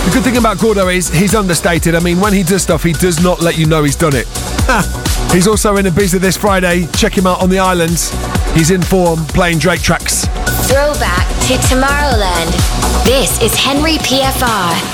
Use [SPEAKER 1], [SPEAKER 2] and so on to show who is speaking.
[SPEAKER 1] The good thing about Gordo is he's understated. I mean, when he does stuff, he does not let you know he's done it. He's also in Ibiza this Friday. Check him out on the islands. He's in form, playing Drake tracks.
[SPEAKER 2] Throwback to Tomorrowland. This is Henry PFR.